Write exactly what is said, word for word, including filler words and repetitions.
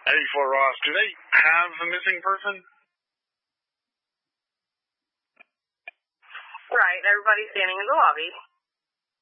eighty-four Ross, do they have a missing person? Right, everybody's standing in the lobby.